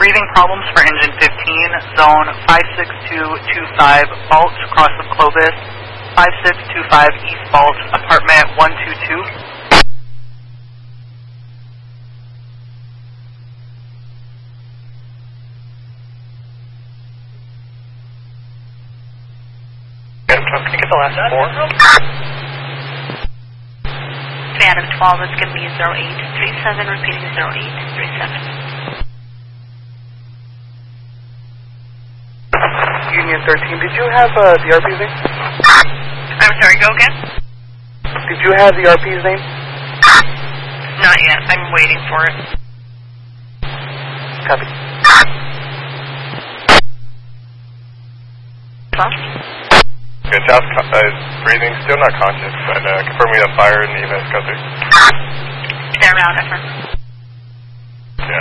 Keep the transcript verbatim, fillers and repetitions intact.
breathing problems for engine fifteen, zone five six two two five, fault across of Clovis, five six two five East Vault, apartment one two two. Can you get the last four? Phantom twelve is going to be zero eight three seven, repeating zero eight three seven. Union thirteen, did you have uh, the R P's name? I'm sorry, go again? Did you have the R P's name? Not yet, I'm waiting for it. Copy. twelve? Okay, South uh, breathing, still not conscious, but uh, confirm we have fire and events go through. They're out, affirm.